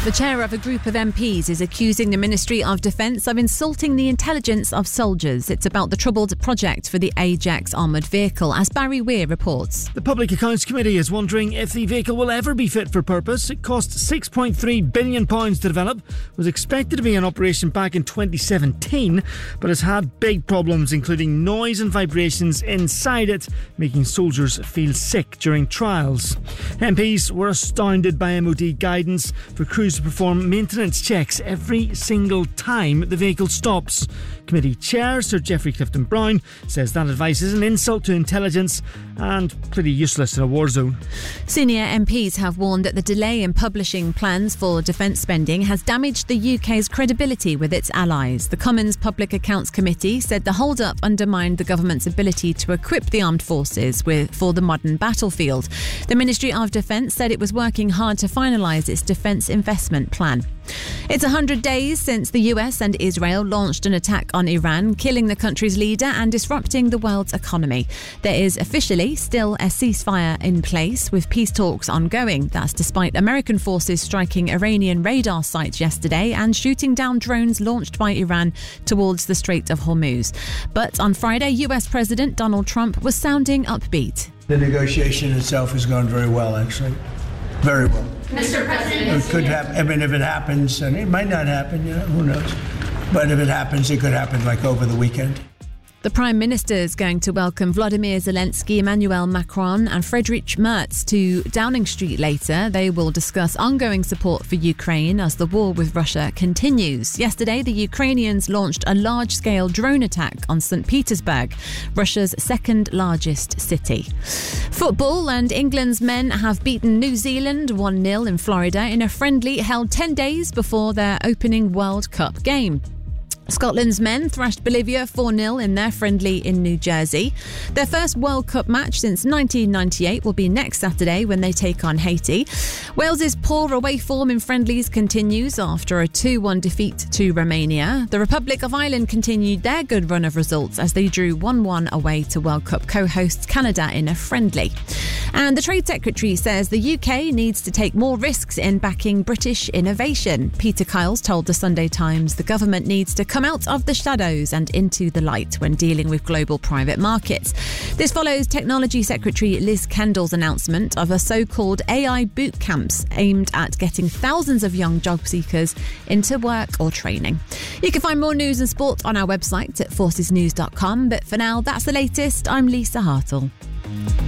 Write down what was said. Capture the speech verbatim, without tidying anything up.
The chair of a group of M Ps is accusing the Ministry of Defence of insulting the intelligence of soldiers. It's about the troubled project for the Ajax armoured vehicle, as Barry Weir reports. The Public Accounts Committee is wondering if the vehicle will ever be fit for purpose. It cost six point three billion pounds to develop, was expected to be in operation back in twenty seventeen, but has had big problems, including noise and vibrations inside it, making soldiers feel sick during trials. M Ps were astounded by M O D guidance for crews to perform maintenance checks every single time the vehicle stops. Committee Chair Sir Geoffrey Clifton Brown says that advice is an insult to intelligence and pretty useless in a war zone. Senior M Ps have warned that the delay in publishing plans for defence spending has damaged the U K's credibility with its allies. The Commons Public Accounts Committee said the hold-up undermined the government's ability to equip the armed forces with for the modern battlefield. The Ministry of Defence said it was working hard to finalise its defence investment plan. It's one hundred days since the U S and Israel launched an attack on Iran, killing the country's leader and disrupting the world's economy. There is officially still a ceasefire in place, with peace talks ongoing. That's despite American forces striking Iranian radar sites yesterday and shooting down drones launched by Iran towards the Strait of Hormuz. But on Friday, U S President Donald Trump was sounding upbeat. The negotiation itself has gone very well, actually. Very well. Mister President, it could happen. I mean, if it happens, and it might not happen, you know, who knows? But if it happens, it could happen like over the weekend. The Prime Minister is going to welcome Vladimir Zelensky, Emmanuel Macron and Friedrich Merz to Downing Street later. They will discuss ongoing support for Ukraine as the war with Russia continues. Yesterday, the Ukrainians launched a large-scale drone attack on Saint Petersburg, Russia's second largest city. Football, and England's men have beaten New Zealand one nil in Florida in a friendly held ten days before their opening World Cup game. Scotland's men thrashed Bolivia four nil in their friendly in New Jersey. Their first World Cup match since nineteen ninety-eight will be next Saturday when they take on Haiti. Wales's poor away form in friendlies continues after a two one defeat to Romania. The Republic of Ireland continued their good run of results as they drew one one away to World Cup co-hosts Canada in a friendly. And the Trade Secretary says the U K needs to take more risks in backing British innovation. Peter Kiles told the Sunday Times the government needs to come out of the shadows and into the light when dealing with global private markets. This follows Technology Secretary Liz Kendall's announcement of a so-called A I boot camps aimed at getting thousands of young job seekers into work or training. You can find more news and sport on our website at forces news dot com, but for now, that's the latest. I'm Lisa Hartle.